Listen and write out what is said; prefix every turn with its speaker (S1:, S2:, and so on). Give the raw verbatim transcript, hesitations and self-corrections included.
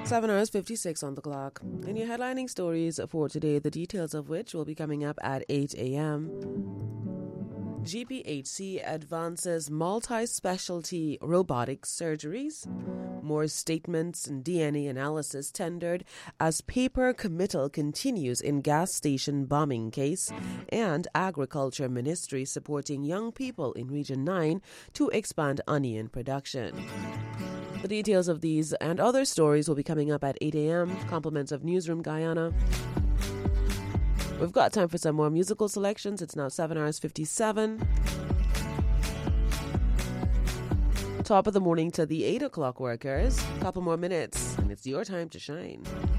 S1: seven hours fifty-six on the clock. And your headlining stories for today, the details of which will be coming up at eight a.m. G P H C advances multi-specialty robotic surgeries. More statements and D N A analysis tendered as paper committal continues in gas station bombing case. And Agriculture Ministry supporting young people in Region nine to expand onion production. The details of these and other stories will be coming up at eight a.m. Compliments of Newsroom Guyana. We've got time for some more musical selections. It's now seven hours fifty-seven. Top of the morning to the eight o'clock workers. Couple more minutes, and it's your time to shine.